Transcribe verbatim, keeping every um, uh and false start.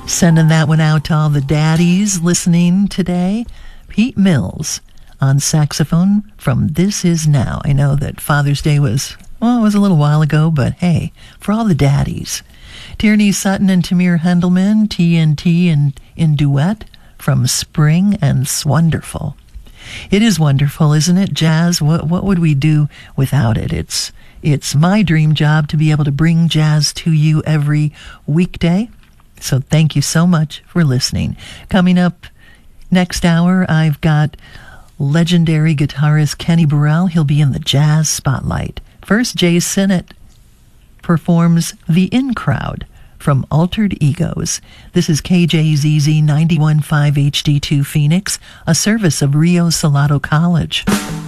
Sending that one out to all the daddies listening today. Pete Mills on saxophone from This Is Now. I know that Father's Day was, well, it was a little while ago, but hey, for all the daddies. Tierney Sutton and Tamir Hendelman, T N T and in duet from Spring and Swonderful. It is wonderful, isn't it? Jazz, what what would we do without it? It's it's my dream job to be able to bring jazz to you every weekday. So thank you so much for listening. Coming up next hour, I've got legendary guitarist Kenny Burrell. He'll be in the Jazz Spotlight. First, Jay Sinnott performs The In Crowd from Altered Egos. This is K J Z Z ninety-one point five H D two Phoenix, a service of Rio Salado College.